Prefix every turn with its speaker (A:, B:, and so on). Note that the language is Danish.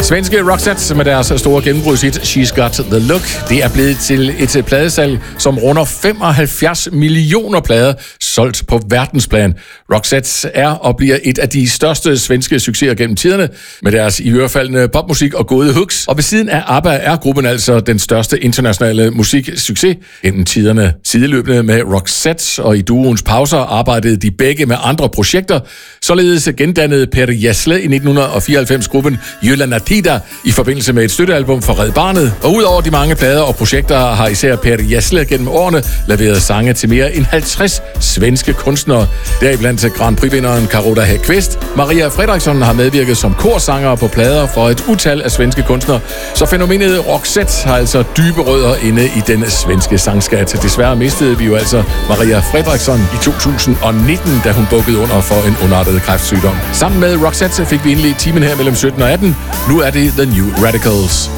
A: Svenske Roxette med deres store gennembrudshit She's Got The Look. Det er blevet til et pladesalg, som runder 75 millioner plader solgt på verdensplan. Roxette er og bliver et af de største svenske succeser gennem tiderne med deres iørefaldende popmusik og gode hooks. Og ved siden af ABBA er gruppen altså den største internationale musiksucces gennem tiderne. Sideløbende med Roxette og i duoens pauser arbejdede de begge med andre projekter. Således gendannede Per Gessle i 1994 gruppen Jylland Tida i forbindelse med et støttealbum for Red Barnet. Og udover de mange plader og projekter har især Per Gessle gennem årene leveret sange til mere end 50 svenske kunstnere. Deriblandt Grand Prix-vinderen Carola Häggkvist. Maria Fredriksson har medvirket som korsanger på plader for et utal af svenske kunstnere. Så fænomenet Roxette har altså dybe rødder inde i den svenske sangskat. Desværre mistede vi jo altså Maria Fredriksson i 2019, da hun bukkede under for en ondartet kræftsygdom. Sammen med Roxette fik vi indledt timen her mellem 17 og 18. Nu er det The New Radicals.